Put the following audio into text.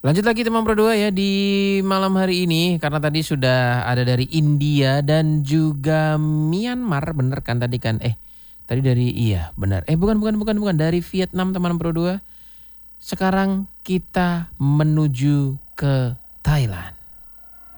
Lanjut lagi teman Pro 2 ya di malam hari ini. Karena tadi sudah ada dari India dan juga Myanmar. Bener kan tadi kan? Tadi dari benar. Bukan. Dari Vietnam teman Pro 2. Sekarang kita menuju ke Thailand.